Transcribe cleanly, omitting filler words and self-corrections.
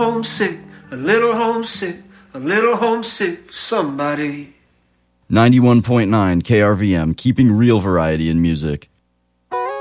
homesick, a little homesick, a little homesick for somebody. 91.9 KRVM, keeping real variety in music.